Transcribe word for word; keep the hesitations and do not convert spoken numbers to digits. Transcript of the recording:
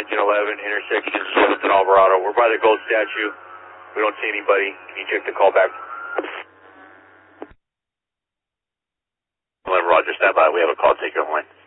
Region eleven, intersection seventh and Alvarado. We're by the gold statue. We don't see anybody. Can you check the call back? eleven, Roger, stand by. We have a call taker on line.